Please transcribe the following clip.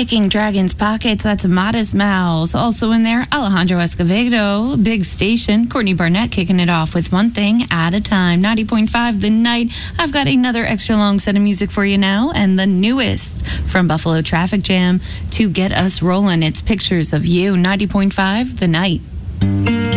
Picking Dragon's Pockets, that's Modest Mouse. Also in there, Alejandro Escovedo, Big Station, Courtney Barnett kicking it off with One Thing at a Time. 90.5 The Night. I've got another extra long set of music for you now, and the newest from Buffalo Traffic Jam to get us rolling. It's Pictures of You. 90.5 The Night.